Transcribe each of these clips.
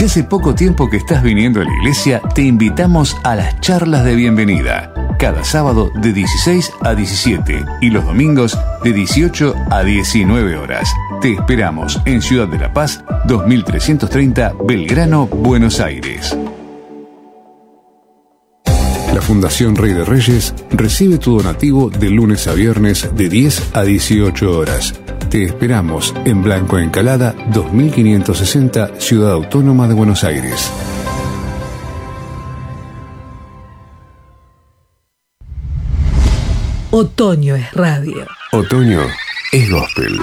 Si hace poco tiempo que estás viniendo a la iglesia, te invitamos a las charlas de bienvenida. Cada sábado de 16 a 17 y los domingos de 18 a 19 horas. Te esperamos en Ciudad de la Paz, 2330 Belgrano, Buenos Aires. La Fundación Rey de Reyes recibe tu donativo de lunes a viernes de 10 a 18 horas. Te esperamos en Blanco Encalada, 2560, Ciudad Autónoma de Buenos Aires. Otoño es radio. Otoño es gospel.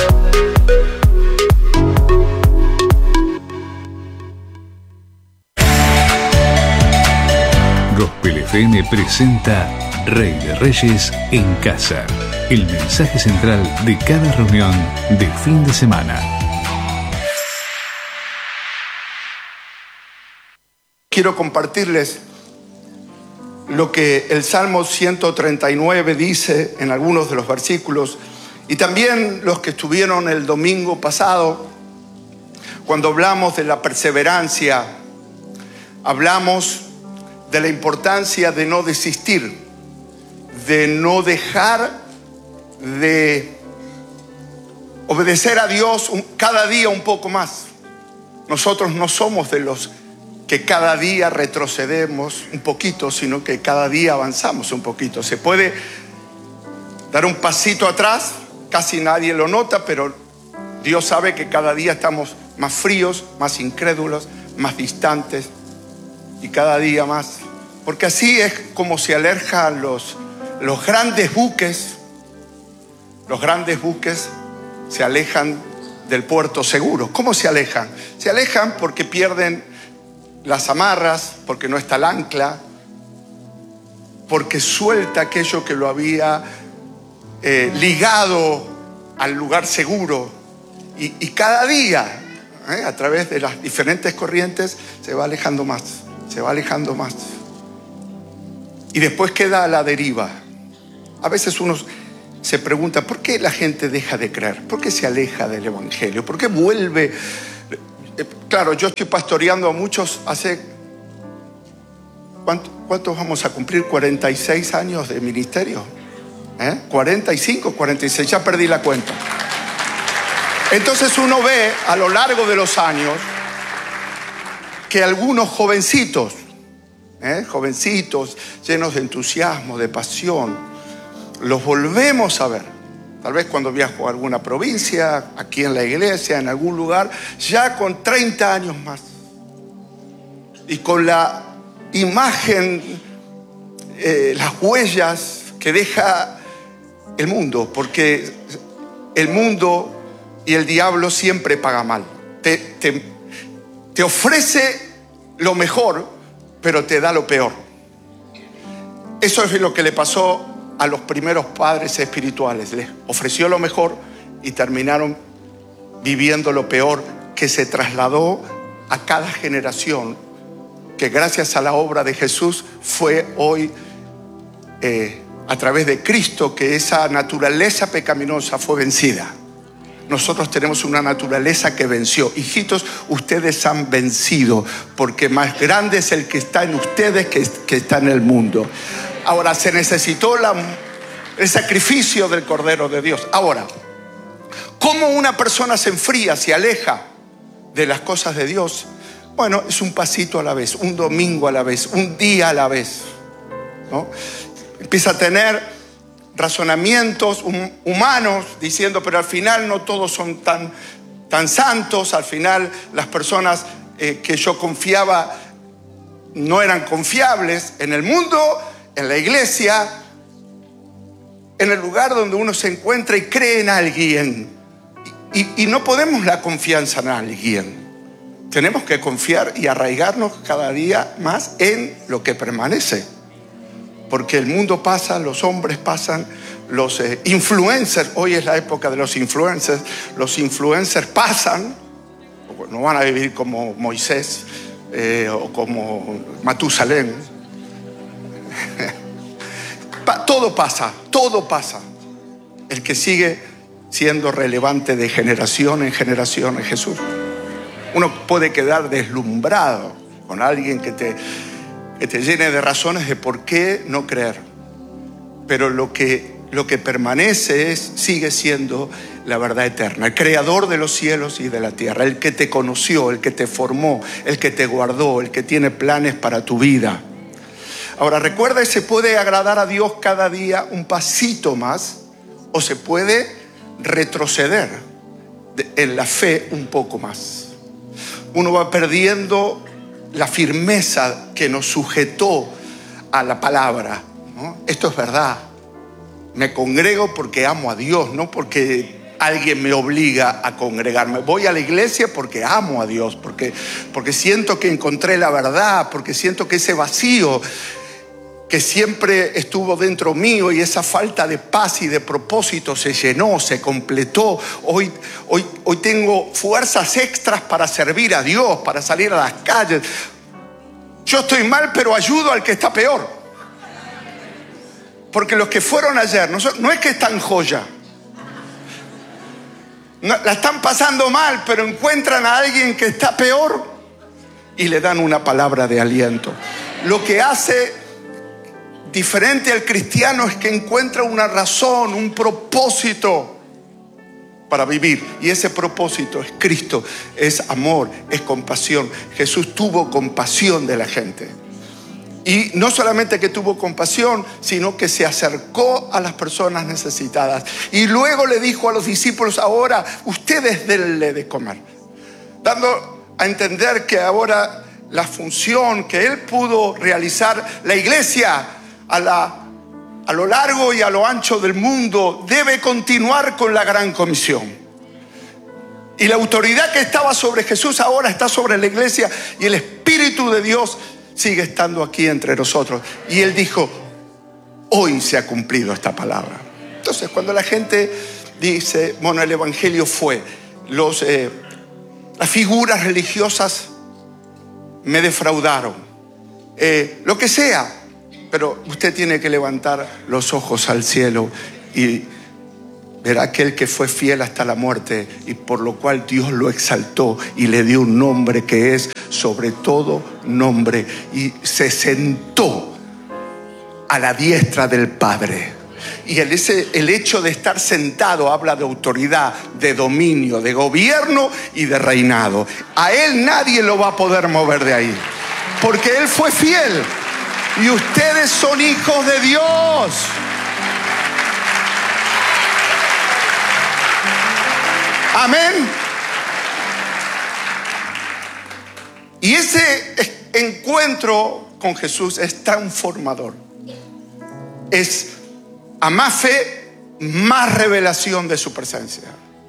Gospel FM presenta Rey de Reyes en casa. El mensaje central de cada reunión de fin de semana. Quiero compartirles lo que el Salmo 139 dice en algunos de los versículos, y también los que estuvieron el domingo pasado, cuando hablamos de la perseverancia, hablamos de la importancia de no desistir, de no dejar de obedecer a Dios cada día un poco más. Nosotros no somos de los que cada día retrocedemos un poquito, sino que cada día avanzamos un poquito. Se puede dar un pasito atrás, casi nadie lo nota, pero Dios sabe que cada día estamos más fríos, más incrédulos, más distantes, y cada día más. Porque así es como se alejan los grandes buques. Los grandes buques se alejan del puerto seguro. ¿Cómo se alejan? Se alejan porque pierden las amarras, porque no está el ancla, porque suelta aquello que lo había ligado al lugar seguro. Y cada día, a través de las diferentes corrientes, se va alejando más, se va alejando más. Y después queda a la deriva. A veces uno se pregunta, ¿por qué la gente deja de creer? ¿Por qué se aleja del Evangelio? ¿Por qué vuelve? Claro, yo estoy pastoreando a muchos hace... ¿Cuántos vamos a cumplir? 46 años de ministerio. 45, 46, ya perdí la cuenta. Entonces uno ve a lo largo de los años que algunos jovencitos, jovencitos llenos de entusiasmo, de pasión, los volvemos a ver. Tal vez cuando viajo a alguna provincia, aquí en la iglesia, en algún lugar, ya con 30 años más. Y con la imagen, las huellas que deja el mundo, porque el mundo y el diablo siempre paga mal. Te ofrece lo mejor, pero te da lo peor. Eso es lo que le pasó a los primeros padres espirituales. Les ofreció lo mejor y terminaron viviendo lo peor, que se trasladó a cada generación, que gracias a la obra de Jesús fue hoy a través de Cristo que esa naturaleza pecaminosa fue vencida. Nosotros tenemos una naturaleza que venció. Hijitos, ustedes han vencido, porque más grande es el que está en ustedes que está en el mundo. Ahora, se necesitó el sacrificio del Cordero de Dios. Ahora, ¿cómo una persona se enfría, se aleja de las cosas de Dios? Bueno, es un pasito a la vez, un domingo a la vez, un día a la vez, ¿no? Empieza a tener razonamientos humanos diciendo, pero al final no todos son tan santos. Al final las personas que yo confiaba no eran confiables. En el mundo, en la iglesia, en el lugar donde uno se encuentra y cree en alguien. Y no podemos la confianza en alguien. Tenemos que confiar y arraigarnos cada día más en lo que permanece. Porque el mundo pasa, los hombres pasan, los influencers, hoy es la época de los influencers pasan, no van a vivir como Moisés o como Matusalén. Todo pasa. El que sigue siendo relevante de generación en generación es Jesús. Uno puede quedar deslumbrado con alguien que te llene de razones de por qué no creer. Pero lo que permanece sigue siendo la verdad eterna. El creador de los cielos y de la tierra. El que te conoció, el que te formó, el que te guardó, el que tiene planes para tu vida. Ahora recuerda, se puede agradar a Dios cada día un pasito más, o se puede retroceder en la fe un poco más. Uno va perdiendo la firmeza que nos sujetó a la palabra, ¿no? Esto es verdad. Me congrego porque amo a Dios, no porque alguien me obliga a congregarme. Voy a la iglesia porque amo a Dios, porque siento que encontré la verdad, porque siento que ese vacío que siempre estuvo dentro mío y esa falta de paz y de propósito se llenó, se completó. Hoy tengo fuerzas extras para servir a Dios, para salir a las calles. Yo estoy mal, pero ayudo al que está peor. Porque los que fueron ayer no es que están joya. No, la están pasando mal, pero encuentran a alguien que está peor y le dan una palabra de aliento. Lo que hace diferente al cristiano es que encuentra una razón, un propósito para vivir. Y ese propósito es Cristo, es amor, es compasión. Jesús tuvo compasión de la gente. Y no solamente que tuvo compasión, sino que se acercó a las personas necesitadas. Y luego le dijo a los discípulos: ahora ustedes denle de comer. Dando a entender que ahora la función que él pudo realizar, la iglesia a lo largo y a lo ancho del mundo, debe continuar con la gran comisión. Y la autoridad que estaba sobre Jesús ahora está sobre la iglesia, y el Espíritu de Dios sigue estando aquí entre nosotros. Y él dijo: hoy se ha cumplido esta palabra. Entonces, cuando la gente dice, bueno, el evangelio fue, las figuras religiosas me defraudaron, lo que sea, pero usted tiene que levantar los ojos al cielo y ver a aquel que fue fiel hasta la muerte, y por lo cual Dios lo exaltó y le dio un nombre que es sobre todo nombre, y se sentó a la diestra del Padre. Y el hecho de estar sentado habla de autoridad, de dominio, de gobierno y de reinado. A él nadie lo va a poder mover de ahí, porque él fue fiel. Y ustedes son hijos de Dios. Amén. Y ese encuentro con Jesús es transformador. Es a más fe, más revelación de su presencia,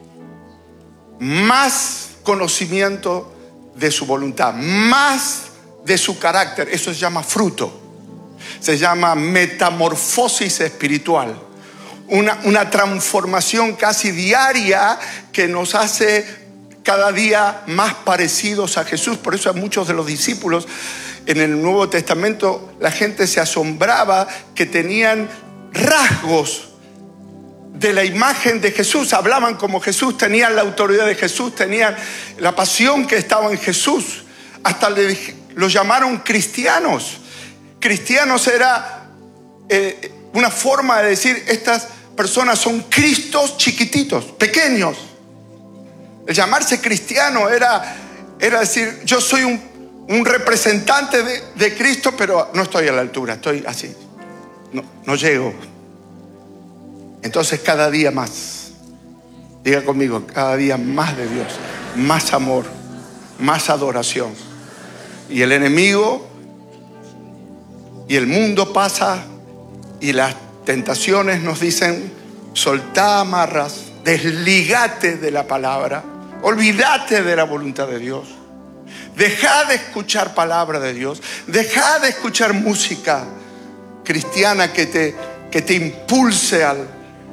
más conocimiento de su voluntad, más de su carácter. Eso se llama fruto. Se llama metamorfosis espiritual. Una transformación casi diaria que nos hace cada día más parecidos a Jesús. Por eso a muchos de los discípulos en el Nuevo Testamento la gente se asombraba que tenían rasgos de la imagen de Jesús. Hablaban como Jesús, tenían la autoridad de Jesús, tenían la pasión que estaba en Jesús. Hasta los llamaron cristianos. Cristianos era una forma de decir: estas personas son Cristos chiquititos, pequeños. El llamarse cristiano era decir: yo soy un representante de Cristo, pero no estoy a la altura, estoy así, no llego. Entonces cada día más, diga conmigo, cada día más de Dios, más amor, más adoración. Y el enemigo y el mundo pasa, y las tentaciones nos dicen: soltá amarras, desligate de la palabra, olvídate de la voluntad de Dios, dejá de escuchar palabra de Dios, dejá de escuchar música cristiana que te impulse a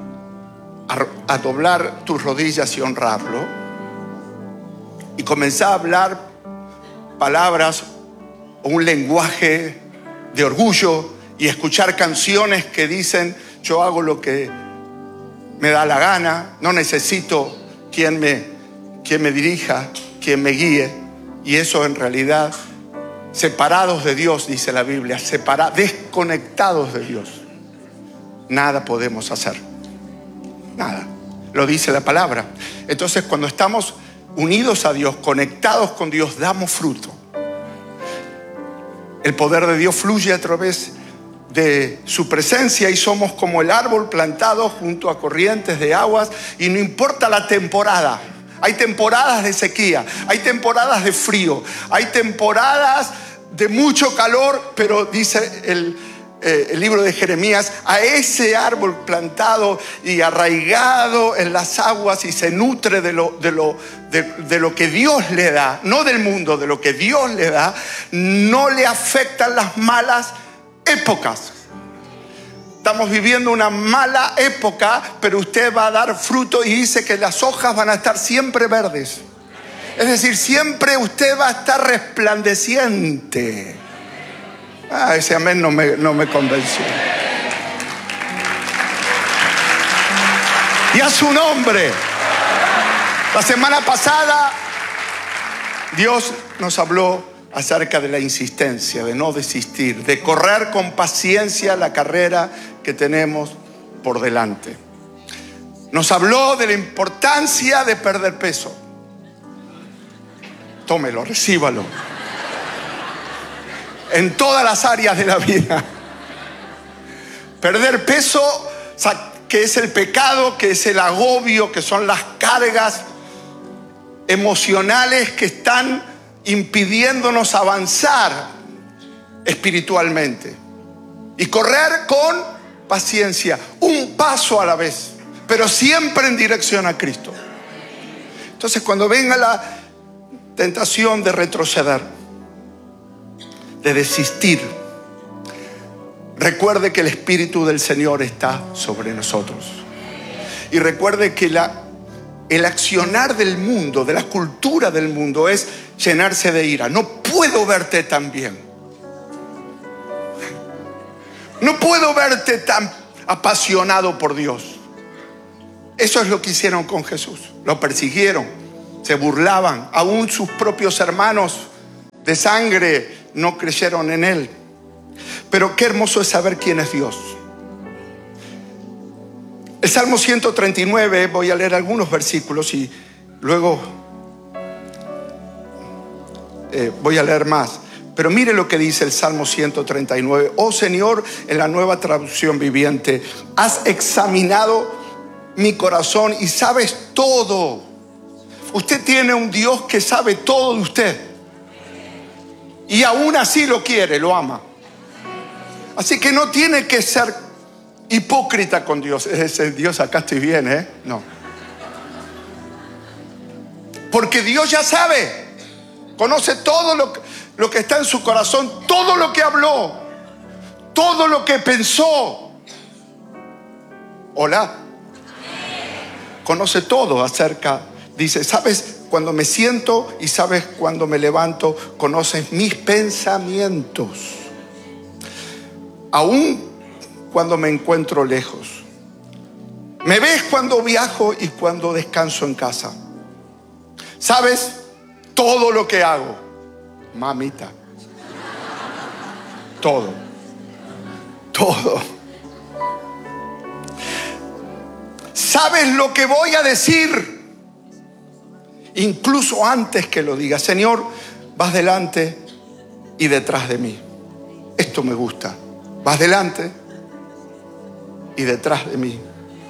doblar tus rodillas y honrarlo, y comenzá a hablar palabras o un lenguaje de orgullo, y escuchar canciones que dicen: yo hago lo que me da la gana, no necesito quien me dirija. quien me guíe. Y eso en realidad, separados de Dios, dice la Biblia, desconectados de Dios, nada podemos hacer. Nada. Lo dice la palabra. Entonces, cuando estamos unidos a Dios, conectados con Dios, damos fruto. El poder de Dios fluye a través de su presencia y somos como el árbol plantado junto a corrientes de aguas, y no importa la temporada. Hay temporadas de sequía, hay temporadas de frío, hay temporadas de mucho calor, pero dice el libro de Jeremías, a ese árbol plantado y arraigado en las aguas y se nutre de lo que Dios le da, no del mundo, de lo que Dios le da, no le afectan las malas épocas. Estamos viviendo una mala época, pero usted va a dar fruto, y dice que las hojas van a estar siempre verdes. Es decir, siempre usted va a estar resplandeciente. Ese amén no me convenció. Y a su nombre. La semana pasada Dios nos habló acerca de la insistencia, de no desistir, de correr con paciencia la carrera que tenemos por delante. Nos habló de la importancia de perder peso. Tómelo, recíbalo. En todas las áreas de la vida. Perder peso, que es el pecado, que es el agobio, que son las cargas emocionales que están impidiéndonos avanzar espiritualmente. Y correr con paciencia, un paso a la vez, pero siempre en dirección a Cristo. Entonces, cuando venga la tentación de retroceder, de desistir, recuerde que el Espíritu del Señor está sobre nosotros. Y recuerde que el accionar del mundo, de la cultura del mundo, es llenarse de ira. No puedo verte tan bien. No puedo verte tan apasionado por Dios. Eso es lo que hicieron con Jesús. Lo persiguieron, se burlaban. Aún sus propios hermanos de sangre no creyeron en Él. Pero qué hermoso es saber quién es Dios. El Salmo 139, voy a leer algunos versículos y luego voy a leer más. Pero mire lo que dice el Salmo 139. Oh Señor, en la Nueva Traducción Viviente, has examinado mi corazón y sabes todo. Usted tiene un Dios que sabe todo de usted. Y aún así lo quiere, lo ama. Así que no tiene que ser hipócrita con Dios. Ese Dios, acá estoy bien, no. Porque Dios ya sabe, conoce todo lo que está en su corazón, todo lo que habló, todo lo que pensó. Hola. Conoce todo acerca, dice, sabes cuando me siento y sabes cuando me levanto, conoces mis pensamientos. Aún cuando me encuentro lejos. Me ves cuando viajo y cuando descanso en casa. Sabes todo lo que hago, mamita. Todo. Sabes lo que voy a decir, incluso antes que lo diga. Señor, vas delante y detrás de mí. Esto me gusta. Vas delante y detrás de mí.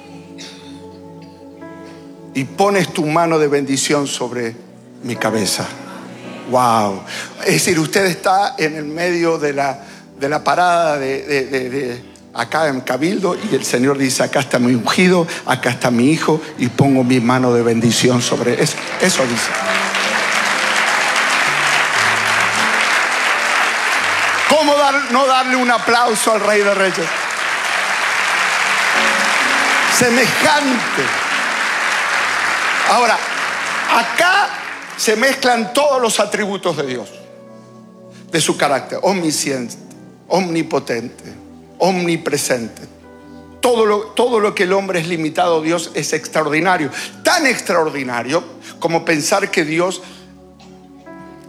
Y pones tu mano de bendición sobre mi cabeza. Wow. Es decir, usted está en el medio de la parada de acá en Cabildo, y el Señor dice, acá está mi ungido, acá está mi hijo, y pongo mi mano de bendición sobre eso. Eso dice. ¿Cómo no darle un aplauso al Rey de Reyes? Semejante. Ahora, acá se mezclan todos los atributos de Dios, de su carácter: omnisciente, omnipotente, omnipresente. Todo lo que el hombre es limitado, Dios es extraordinario. Tan extraordinario como pensar que Dios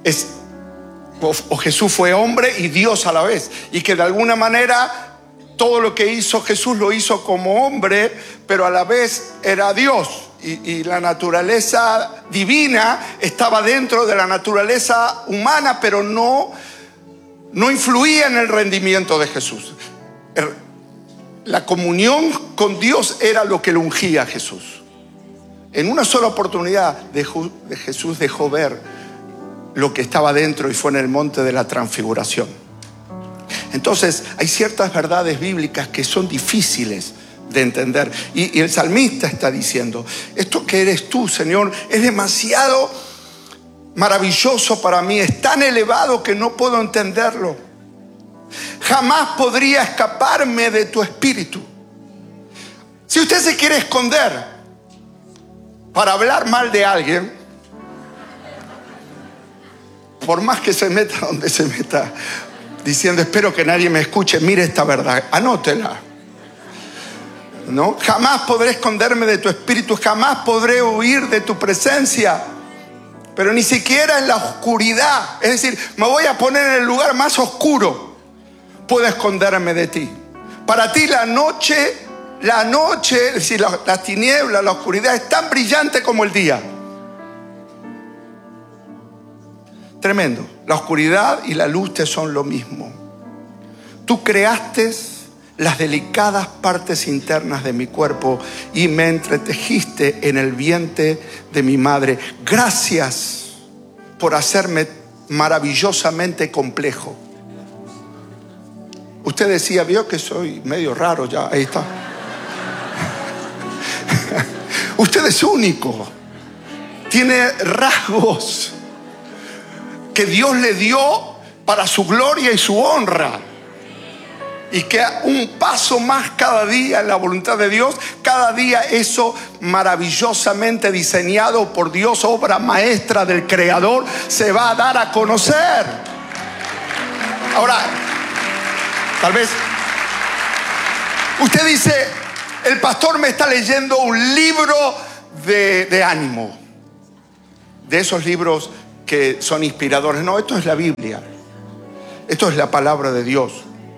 o Jesús fue hombre y Dios a la vez, y que de alguna manera todo lo que hizo Jesús lo hizo como hombre, pero a la vez era Dios, y la naturaleza divina estaba dentro de la naturaleza humana, pero no influía en el rendimiento de Jesús. La comunión con Dios era lo que lo ungía a Jesús. En una sola oportunidad Jesús dejó ver lo que estaba dentro, y fue en el monte de la transfiguración. Entonces hay ciertas verdades bíblicas que son difíciles de entender, y el salmista está diciendo: esto que eres tú, Señor, es demasiado maravilloso para mí, es tan elevado que no puedo entenderlo. Jamás podría escaparme de tu espíritu. Si usted se quiere esconder para hablar mal de alguien, por más que se meta donde se meta, diciendo espero que nadie me escuche, mire esta verdad, anótela. ¿No? Jamás podré esconderme de tu espíritu, jamás podré huir de tu presencia, pero ni siquiera en la oscuridad, es decir, me voy a poner en el lugar más oscuro, puedo esconderme de ti. Para ti la noche, es decir, las tinieblas, la oscuridad es tan brillante como el día. Tremendo. La oscuridad y la luz te son lo mismo. Tú creaste las delicadas partes internas de mi cuerpo y me entretejiste en el vientre de mi madre. Gracias por hacerme maravillosamente complejo. Usted decía, vio que soy medio raro ya, ahí está. Usted es único. Tiene rasgos que Dios le dio para su gloria y su honra, y que un paso más cada día en la voluntad de Dios, cada día eso maravillosamente diseñado por Dios, obra maestra del Creador, se va a dar a conocer. Ahora, tal vez usted dice, el pastor me está leyendo un libro de ánimo, de esos libros que son inspiradores. No, esto es la Biblia. Esto es la palabra de Dios.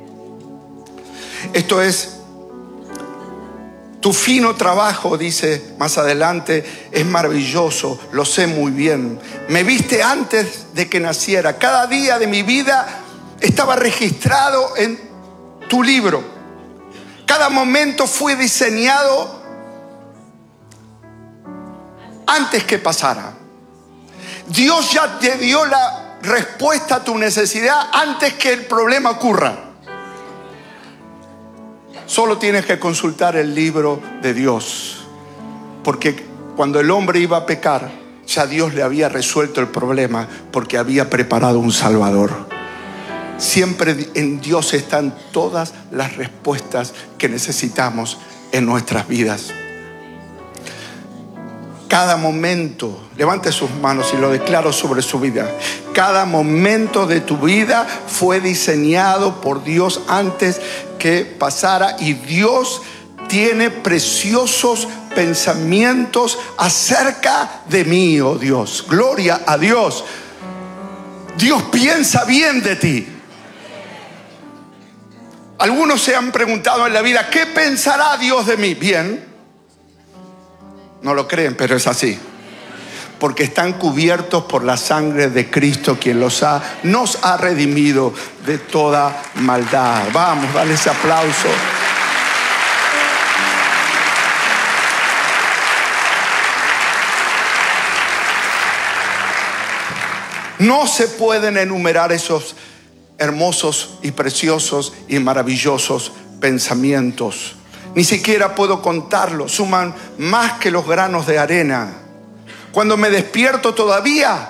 Esto es tu fino trabajo, dice más adelante, es maravilloso, lo sé muy bien. Me viste antes de que naciera. Cada día de mi vida estaba registrado en tu libro. Cada momento fue diseñado antes que pasara. Dios ya te dio la respuesta a tu necesidad antes que el problema ocurra. Solo tienes que consultar el libro de Dios, porque cuando el hombre iba a pecar, ya Dios le había resuelto el problema, porque había preparado un Salvador. Siempre en Dios están todas las respuestas que necesitamos en nuestras vidas. Cada momento, levante sus manos y lo declaro sobre su vida. Cada momento de tu vida fue diseñado por Dios antes que pasara, y Dios tiene preciosos pensamientos acerca de mí, oh Dios. Gloria a Dios. Dios piensa bien de ti. Algunos se han preguntado en la vida, ¿qué pensará Dios de mí? Bien. No lo creen, pero es así. Porque están cubiertos por la sangre de Cristo, quien nos ha redimido de toda maldad. Vamos, dale ese aplauso. No se pueden enumerar esos hermosos y preciosos y maravillosos pensamientos. Ni siquiera puedo contarlos, suman más que los granos de arena. Cuando me despierto todavía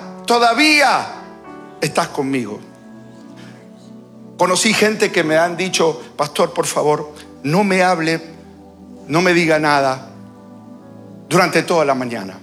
estás conmigo. Conocí gente que me han dicho, pastor, por favor, no me hable, no me diga nada durante toda la mañana.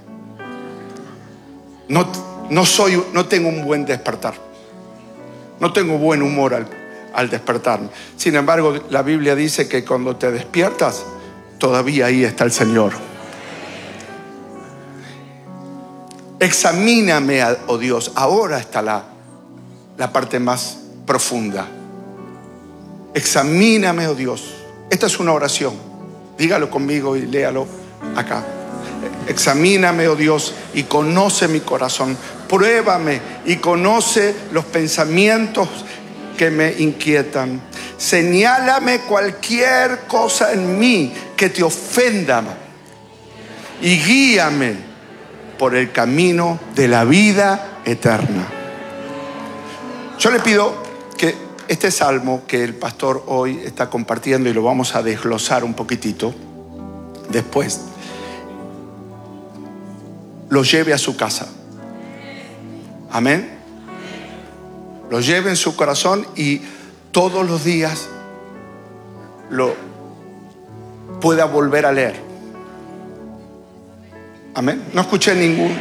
No tengo un buen despertar. No tengo buen humor al despertarme. Sin embargo, la Biblia dice que cuando te despiertas, todavía ahí está el Señor. Examíname, oh Dios. Ahora está la parte más profunda. Examíname, oh Dios. Esta es una oración. Dígalo conmigo y léalo acá. Examíname, oh Dios, y conoce mi corazón. Pruébame y conoce los pensamientos que me inquietan. Señálame cualquier cosa en mí que te ofenda y guíame por el camino de la vida eterna. Yo le pido que este salmo que el pastor hoy está compartiendo, y lo vamos a desglosar un poquitito después, lo lleve a su casa. Amén. Lo lleve en su corazón y todos los días lo pueda volver a leer. Amén. No escuché ningún.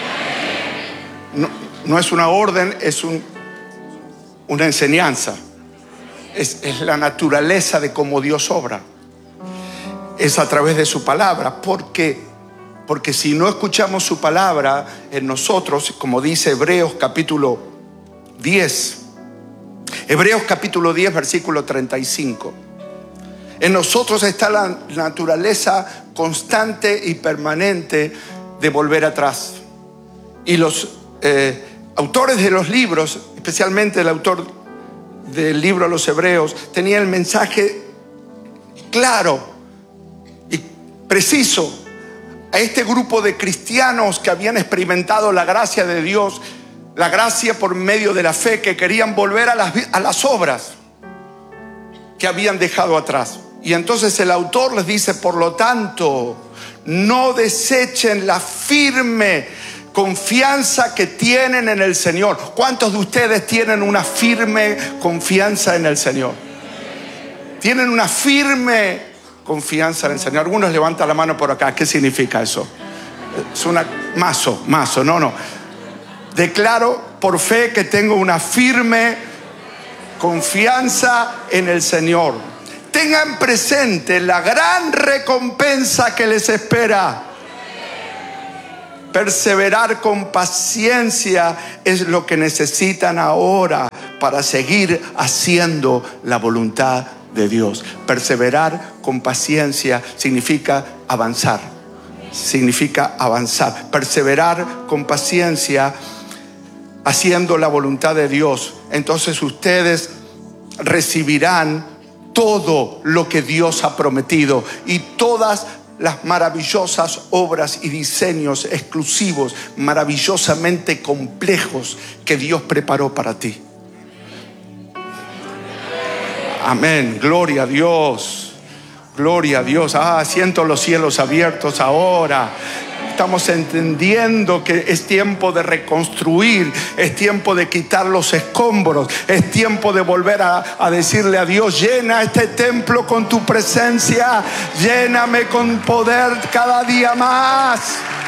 No es una orden, es una enseñanza. Es la naturaleza de cómo Dios obra. Es a través de su palabra. ¿Por qué? Porque si no escuchamos su palabra en nosotros, como dice Hebreos capítulo 10. Hebreos capítulo 10, versículo 35. En nosotros está la naturaleza constante y permanente de volver atrás. Y los autores de los libros, especialmente el autor del libro a los Hebreos, tenía el mensaje claro y preciso a este grupo de cristianos que habían experimentado la gracia de Dios, la gracia por medio de la fe, que querían volver a las obras que habían dejado atrás. Y entonces el autor les dice: por lo tanto, no desechen la firme confianza que tienen en el Señor. ¿Cuántos de ustedes tienen una firme confianza en el Señor? Tienen una firme confianza en el Señor. Algunos levantan la mano por acá. ¿Qué significa eso? Es una mazo, no. Declaro por fe que tengo una firme confianza en el Señor. Tengan presente la gran recompensa que les espera. Perseverar con paciencia es lo que necesitan ahora para seguir haciendo la voluntad de Dios. Perseverar con paciencia significa avanzar. Perseverar con paciencia haciendo la voluntad de Dios. Entonces ustedes recibirán todo lo que Dios ha prometido y todas las maravillosas obras y diseños exclusivos, maravillosamente complejos que Dios preparó para ti. Amén. Gloria a Dios. Gloria a Dios. Siento los cielos abiertos ahora. Estamos entendiendo que es tiempo de reconstruir, es tiempo de quitar los escombros, es tiempo de volver a decirle a Dios: llena este templo con tu presencia, lléname con poder cada día más.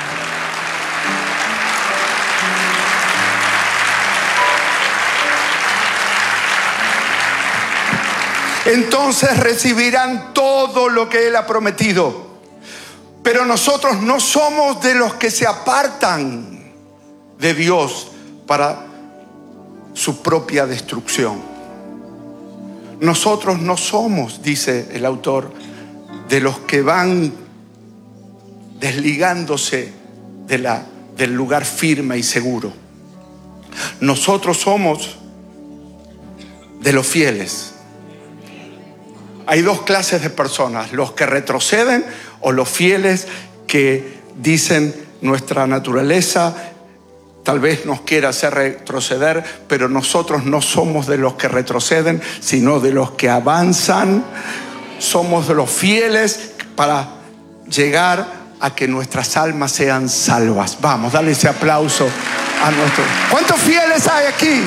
Entonces recibirán todo lo que Él ha prometido. Pero nosotros no somos de los que se apartan de Dios para su propia destrucción. Nosotros no somos, dice el autor, de los que van desligándose del lugar firme y seguro. Nosotros somos de los fieles. Hay dos clases de personas: los que retroceden o los fieles que dicen: nuestra naturaleza tal vez nos quiera hacer retroceder, pero nosotros no somos de los que retroceden, sino de los que avanzan. Somos de los fieles para llegar a que nuestras almas sean salvas. Vamos, dale ese aplauso a nuestro. ¿Cuántos fieles hay aquí?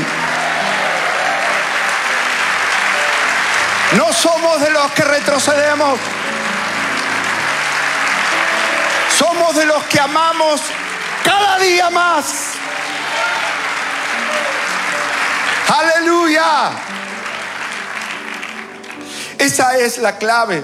No somos de los que retrocedemos. Somos de los que amamos cada día más. Aleluya. Esa es la clave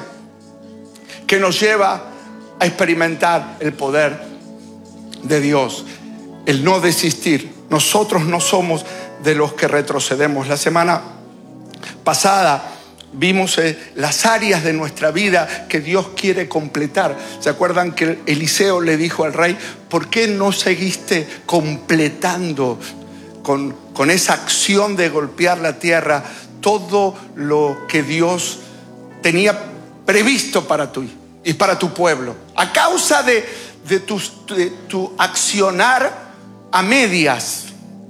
que nos lleva a experimentar el poder de Dios. el no desistir. Nosotros no somos de los que retrocedemos. La semana pasada vimos las áreas de nuestra vida que Dios quiere completar. ¿Se acuerdan que Eliseo le dijo al rey: ¿por qué no seguiste completando con esa acción de golpear la tierra todo lo que Dios tenía previsto para ti y para tu pueblo? A causa de tu accionar a medias,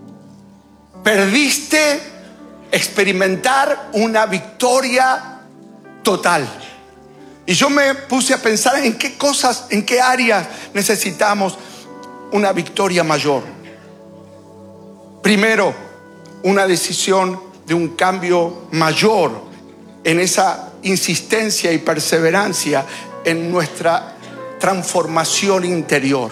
perdiste experimentar una victoria total. Y yo me puse a pensar en qué cosas, en qué áreas necesitamos una victoria mayor. Primero, una decisión de un cambio mayor en esa insistencia y perseverancia en nuestra transformación interior.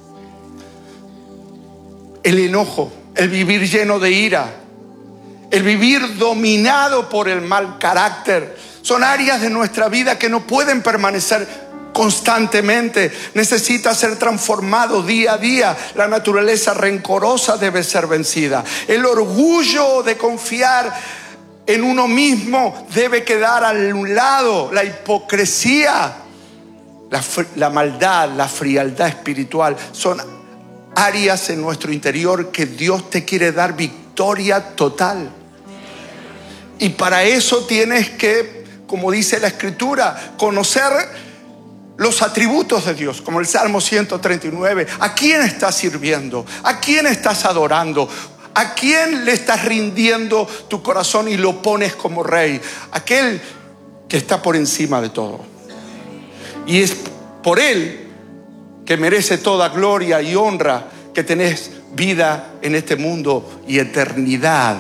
El enojo, el vivir lleno de ira, el vivir dominado por el mal carácter, son áreas de nuestra vida que no pueden permanecer constantemente. Necesita ser transformado día a día. La naturaleza rencorosa debe ser vencida. El orgullo de confiar en uno mismo debe quedar a un lado. La hipocresía, la maldad, la frialdad espiritual son áreas en nuestro interior que Dios te quiere dar victoria total. Y para eso tienes que, como dice la Escritura, conocer los atributos de Dios, como el Salmo 139. ¿A quién estás sirviendo? ¿A quién estás adorando? ¿A quién le estás rindiendo tu corazón y lo pones como rey? Aquel que está por encima de todo. Y es por Él que merece toda gloria y honra, que tenés vida en este mundo y eternidad.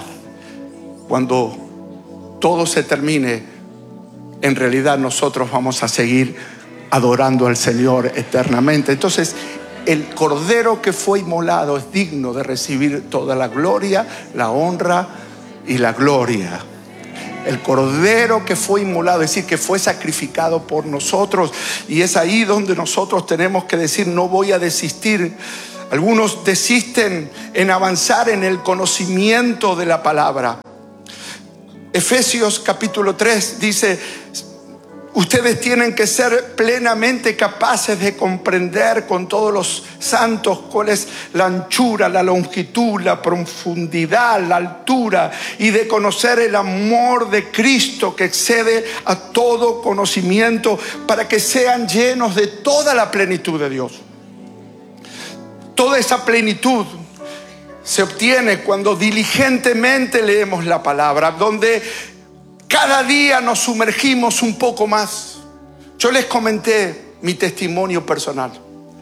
Cuando todo se termine, en realidad nosotros vamos a seguir adorando al Señor eternamente. Entonces, el cordero que fue inmolado es digno de recibir toda la gloria, la honra y la gloria. El cordero que fue inmolado, es decir, que fue sacrificado por nosotros. Y es ahí donde nosotros tenemos que decir: no voy a desistir. Algunos desisten en avanzar en el conocimiento de la palabra. Efesios capítulo 3 dice: ustedes tienen que ser plenamente capaces de comprender con todos los santos cuál es la anchura, la longitud, la profundidad, la altura, y de conocer el amor de Cristo que excede a todo conocimiento, para que sean llenos de toda la plenitud de Dios. Toda esa plenitud se obtiene cuando diligentemente leemos la palabra, donde cada día nos sumergimos un poco más. Yo les comenté mi testimonio personal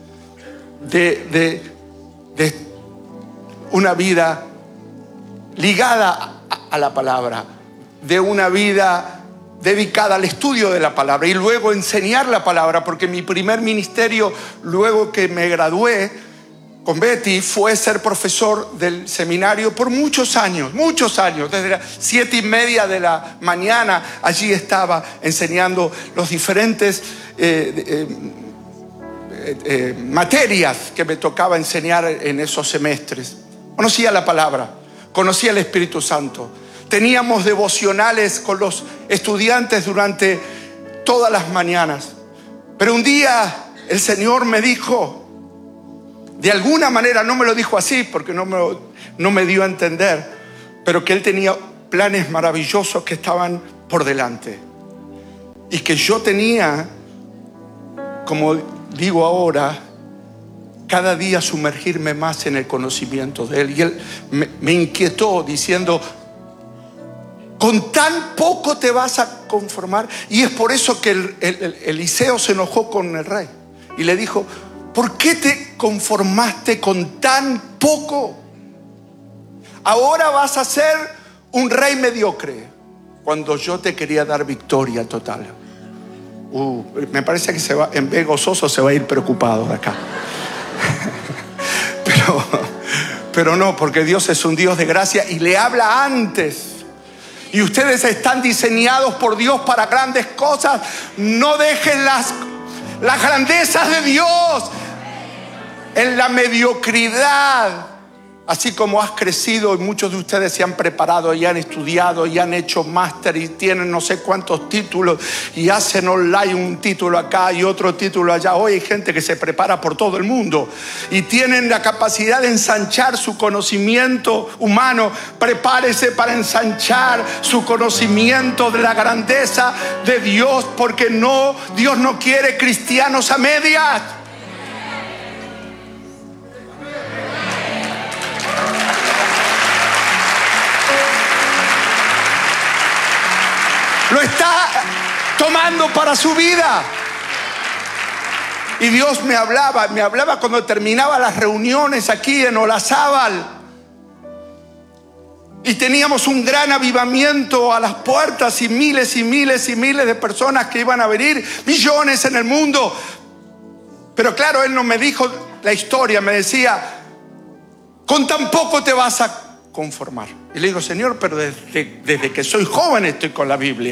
de una vida ligada a la palabra, de una vida dedicada al estudio de la palabra y luego enseñar la palabra, porque mi primer ministerio, luego que me gradué con Betty, fue ser profesor del seminario por muchos años, desde las 7:30 de la mañana. Allí estaba enseñando los diferentes materias que me tocaba enseñar en esos semestres. Conocía la palabra, conocía el Espíritu Santo. Teníamos devocionales con los estudiantes durante todas las mañanas. Pero un día el Señor me dijo, de alguna manera, no me lo dijo así porque no me dio a entender, pero que Él tenía planes maravillosos que estaban por delante. Y que yo tenía, como digo ahora, cada día sumergirme más en el conocimiento de Él. Y Él me inquietó diciendo: ¿con tan poco te vas a conformar? Y es por eso que Eliseo se enojó con el rey y le dijo: ¿por qué te conformaste con tan poco? Ahora vas a ser un rey mediocre, cuando yo te quería dar victoria total. Me parece que en vez gozoso se va a ir preocupado de acá. Pero no, porque Dios es un Dios de gracia y le habla antes. Y ustedes están diseñados por Dios para grandes cosas. No dejen las grandezas de Dios en la mediocridad. Así como has crecido y muchos de ustedes se han preparado y han estudiado y han hecho máster y tienen no sé cuántos títulos y hacen online un título acá y otro título allá. Hoy hay gente que se prepara por todo el mundo y tienen la capacidad de ensanchar su conocimiento humano. Prepárese para ensanchar su conocimiento de la grandeza de Dios, porque Dios no quiere cristianos a medias. Lo está tomando para su vida. Y Dios me hablaba cuando terminaba las reuniones aquí en Olazábal. Y teníamos un gran avivamiento a las puertas y miles y miles y miles de personas que iban a venir, millones en el mundo. Pero claro, Él no me dijo la historia, me decía, con tan poco te vas a conformar. Y le digo, Señor, pero desde que soy joven estoy con la Biblia.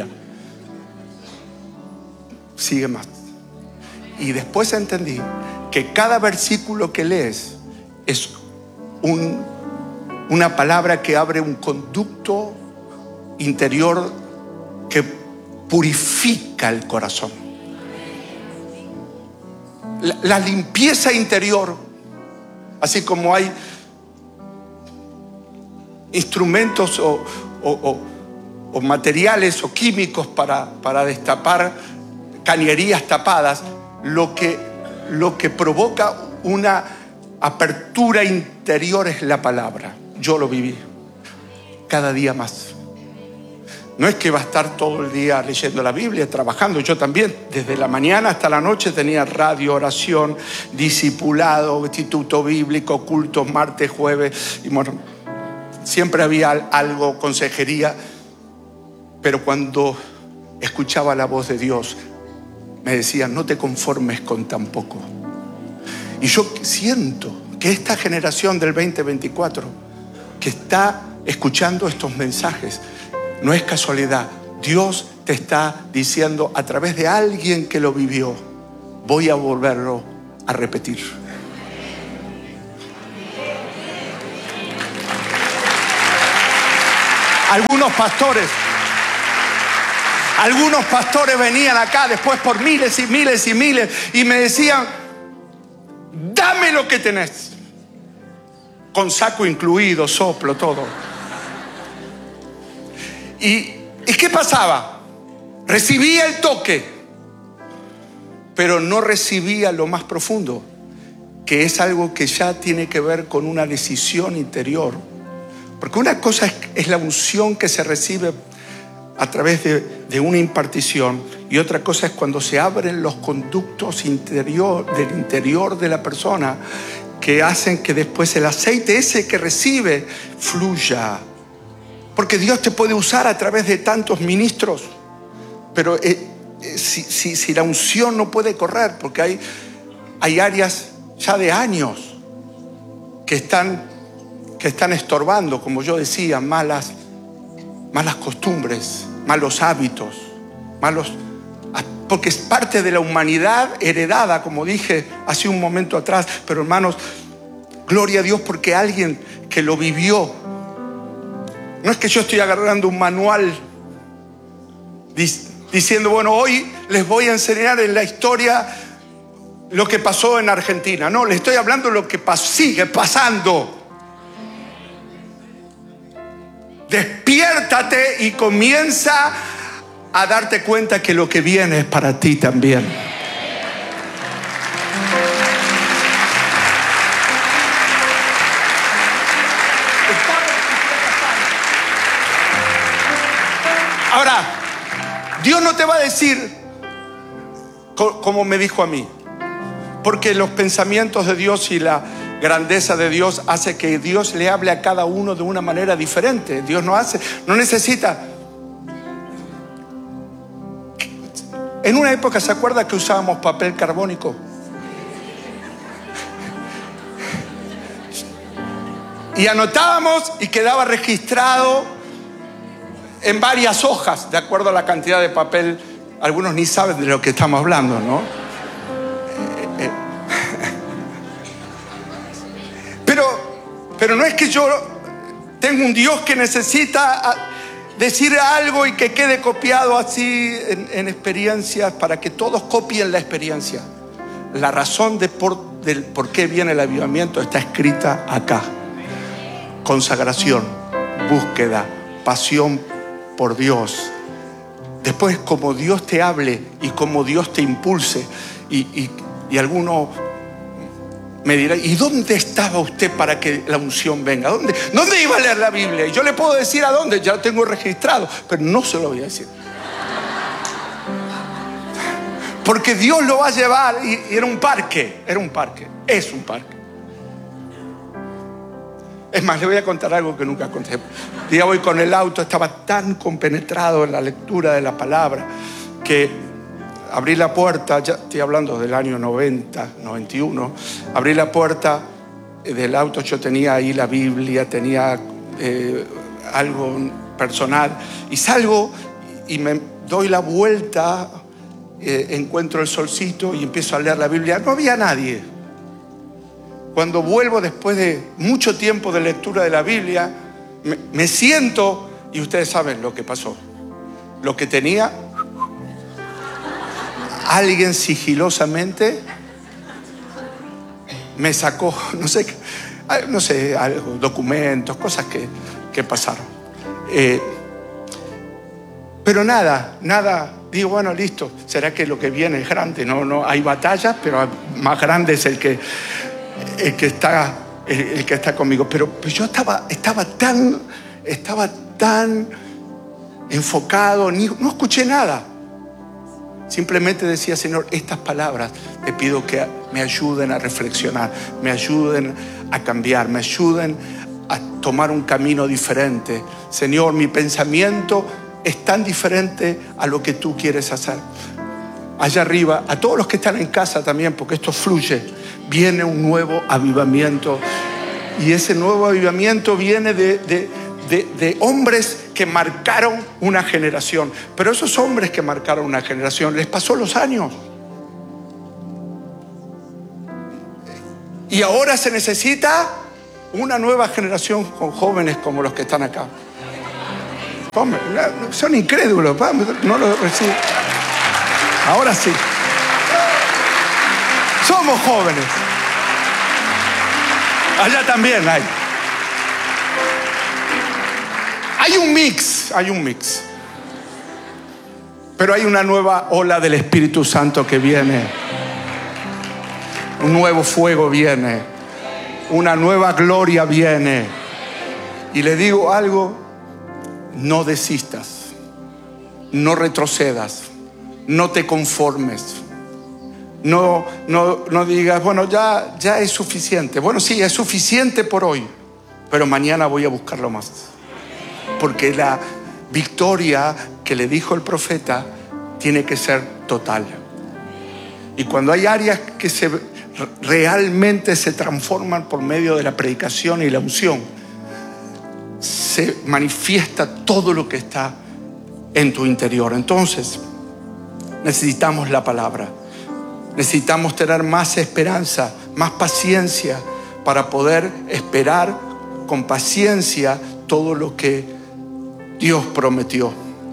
Sigue más. Y después entendí que cada versículo que lees es una palabra que abre un conducto interior que purifica el corazón. La limpieza interior, así como hay instrumentos o materiales o químicos para destapar cañerías tapadas, lo que provoca una apertura interior es la palabra. Yo lo viví cada día más. No es que va a estar todo el día leyendo la Biblia, trabajando. Yo también, desde la mañana hasta la noche tenía radio, oración, discipulado, instituto bíblico, cultos, martes, jueves. Y bueno, siempre había algo, consejería. Pero cuando escuchaba la voz de Dios, me decía, no te conformes con tan poco. Y yo siento que esta generación del 2024 que está escuchando estos mensajes, no es casualidad. Dios te está diciendo a través de alguien que lo vivió, voy a volverlo a repetir. Algunos pastores venían acá después por miles y miles y miles y me decían, dame lo que tenés, con saco incluido, soplo, todo. ¿Y qué pasaba? Recibía el toque, pero no recibía lo más profundo, que es algo que ya tiene que ver con una decisión interior. Porque una cosa es la unción que se recibe a través de una impartición, y otra cosa es cuando se abren los conductos del interior de la persona, que hacen que después el aceite ese que recibe fluya. Porque Dios te puede usar a través de tantos ministros, pero si la unción no puede correr, porque hay áreas ya de años que están estorbando, como yo decía, malas costumbres, malos hábitos, porque es parte de la humanidad heredada, como dije hace un momento atrás. Pero hermanos, gloria a Dios porque alguien que lo vivió. No es que yo estoy agarrando un manual diciendo, bueno, hoy les voy a enseñar en la historia lo que pasó en Argentina. No, les estoy hablando de lo que sigue pasando. Despiértate y comienza a darte cuenta que lo que viene es para ti también. Ahora, Dios no te va a decir como me dijo a mí, porque los pensamientos de Dios y la grandeza de Dios hace que Dios le hable a cada uno de una manera diferente. Dios no necesita. En una época, ¿se acuerda que usábamos papel carbónico? Y anotábamos y quedaba registrado en varias hojas, de acuerdo a la cantidad de papel. Algunos ni saben de lo que estamos hablando, ¿no? Pero no es que yo tengo un Dios que necesita decir algo y que quede copiado así en experiencias para que todos copien la experiencia. La razón del por qué viene el avivamiento está escrita acá. Consagración, búsqueda, pasión por Dios. Después, como Dios te hable y como Dios te impulse. Y alguno me dirá, ¿y dónde estaba usted para que la unción venga? ¿Dónde iba a leer la Biblia? Y yo le puedo decir a dónde, ya lo tengo registrado, pero no se lo voy a decir. Porque Dios lo va a llevar, y es un parque. Es más, le voy a contar algo que nunca conté. Un día voy con el auto, estaba tan compenetrado en la lectura de la palabra que abrí la puerta, ya estoy hablando del año 90, 91, abrí la puerta del auto, yo tenía ahí la Biblia, tenía algo personal, y salgo y me doy la vuelta, encuentro el solcito y empiezo a leer la Biblia. No había nadie. Cuando vuelvo después de mucho tiempo de lectura de la Biblia, me siento y ustedes saben lo que pasó. Lo que tenía, alguien sigilosamente me sacó, no sé, algo, documentos, cosas que pasaron. Pero nada, digo, bueno, listo, será que lo que viene es grande. No hay batallas, pero más grande es el que está conmigo. Pero yo estaba tan enfocado, no escuché nada. Simplemente decía, Señor, estas palabras te pido que me ayuden a reflexionar, me ayuden a cambiar, me ayuden a tomar un camino diferente. Señor, mi pensamiento es tan diferente a lo que tú quieres hacer. Allá arriba, a todos los que están en casa también, porque esto fluye, viene un nuevo avivamiento. Y ese nuevo avivamiento viene de hombres que marcaron una generación. Pero esos hombres que marcaron una generación, les pasó los años. Y ahora se necesita una nueva generación con jóvenes como los que están acá. Son incrédulos, no lo reciben. Ahora sí. Somos jóvenes. Allá también hay. Hay un mix. Pero hay una nueva ola del Espíritu Santo que viene. Un nuevo fuego viene. Una nueva gloria viene. Y le digo algo. No desistas, no retrocedas, no te conformes, no digas, bueno, ya es suficiente. Bueno, sí, es suficiente por hoy, pero mañana voy a buscarlo más. Porque la victoria que le dijo el profeta tiene que ser total. Y cuando hay áreas que realmente se transforman por medio de la predicación y la unción, se manifiesta todo lo que está en tu interior. Entonces, necesitamos la palabra. Necesitamos tener más esperanza, más paciencia para poder esperar con paciencia todo lo que Dios prometió.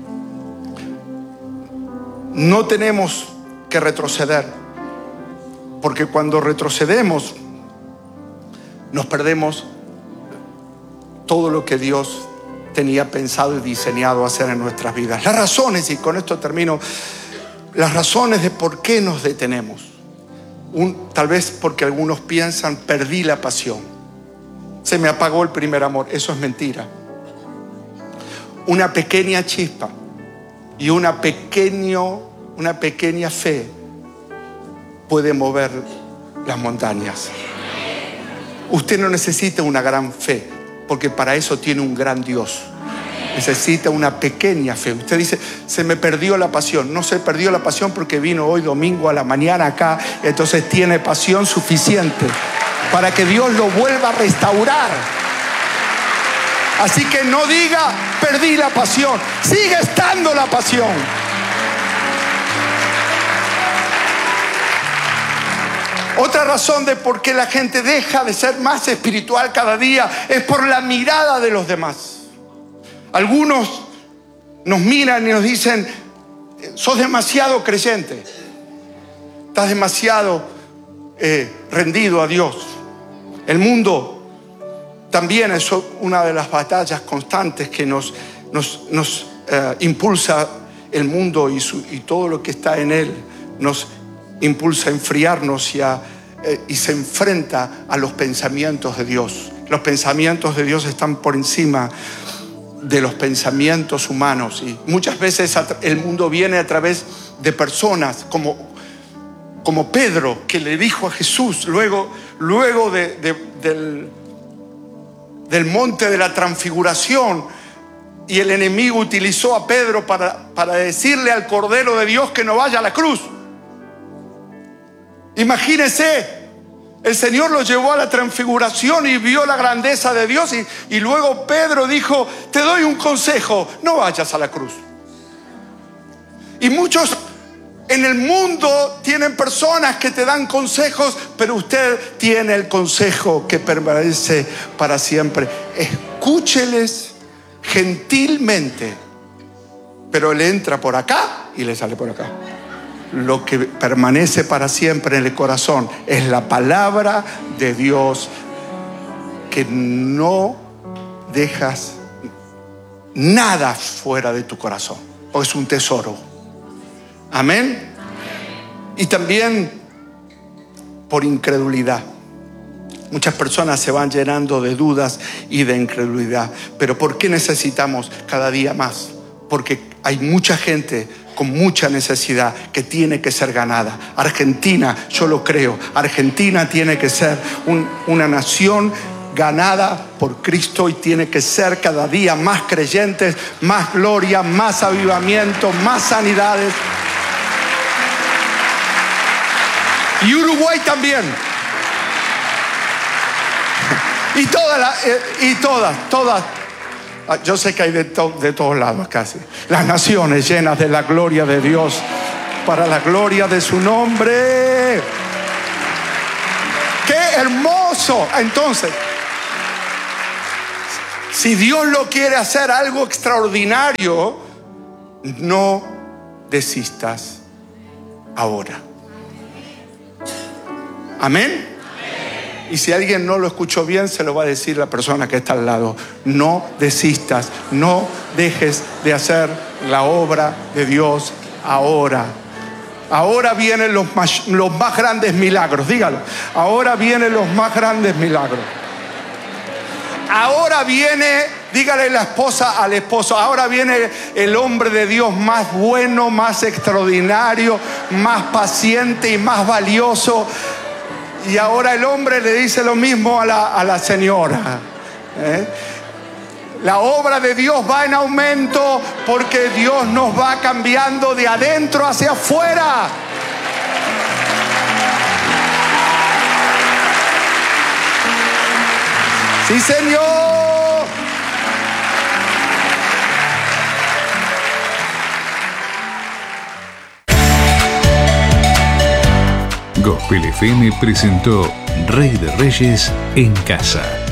No tenemos que retroceder, porque cuando retrocedemos nos perdemos todo lo que Dios tenía pensado y diseñado hacer en nuestras vidas. Las razones, y con esto termino, las razones de por qué nos detenemos. Tal vez porque algunos piensan, perdí la pasión, se me apagó el primer amor. Eso es mentira. Una pequeña chispa y una pequeña fe puede mover las montañas. Usted no necesita una gran fe, porque para eso tiene un gran Dios. Necesita una pequeña fe. Usted dice, se me perdió la pasión. No se perdió la pasión porque vino hoy domingo a la mañana acá. Entonces tiene pasión suficiente para que Dios lo vuelva a restaurar. Así que no diga, perdí la pasión. Sigue estando la pasión. Otra razón de por qué la gente deja de ser más espiritual cada día es por la mirada de los demás. Algunos nos miran y nos dicen: sos demasiado creyente, estás demasiado rendido a Dios. El mundo también es una de las batallas constantes que nos impulsa. El mundo y todo lo que está en él nos impulsa a enfriarnos y se enfrenta a los pensamientos de Dios. Los pensamientos de Dios están por encima de los pensamientos humanos, y muchas veces el mundo viene a través de personas como Pedro, que le dijo a Jesús luego del monte de la transfiguración, y el enemigo utilizó a Pedro para decirle al Cordero de Dios que no vaya a la cruz. Imagínense, el Señor lo llevó a la transfiguración y vio la grandeza de Dios, y luego Pedro dijo: te doy un consejo, no vayas a la cruz. Y muchos en el mundo tienen personas que te dan consejos, pero usted tiene el consejo que permanece para siempre. Escúcheles gentilmente, pero él entra por acá y le sale por acá. Lo que permanece para siempre en el corazón es la palabra de Dios, que no dejas nada fuera de tu corazón, porque es un tesoro. Amén. Y también por incredulidad. Muchas personas se van llenando de dudas y de incredulidad. Pero ¿por qué necesitamos cada día más? Porque hay mucha gente con mucha necesidad que tiene que ser ganada. Argentina, yo lo creo, Argentina tiene que ser una nación ganada por Cristo, y tiene que ser cada día más creyentes, más gloria, más avivamiento, más sanidades. Y Uruguay también. Y todas. Yo sé que hay de todos lados casi. Las naciones llenas de la gloria de Dios, para la gloria de su nombre. ¡Qué hermoso! Entonces, si Dios lo quiere hacer algo extraordinario, no desistas ahora. Amén. Y si alguien no lo escuchó bien, se lo va a decir la persona que está al lado. No desistas, no dejes de hacer la obra de Dios ahora. Ahora vienen los más grandes milagros, dígalo. Ahora vienen los más grandes milagros. Ahora viene, dígale la esposa al esposo, ahora viene el hombre de Dios más bueno, más extraordinario, más paciente y más valioso. Y ahora el hombre le dice lo mismo a la señora. La obra de Dios va en aumento, porque Dios nos va cambiando de adentro hacia afuera. ¡Sí, Señor! Gospel FM presentó Rey de Reyes en Casa.